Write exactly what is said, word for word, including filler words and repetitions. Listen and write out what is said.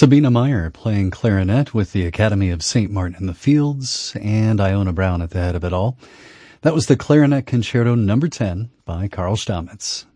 Sabina Meyer playing clarinet with the Academy of Saint Martin in the Fields, and Iona Brown at the head of it all. That was the Clarinet Concerto number ten by Carl Stamitz.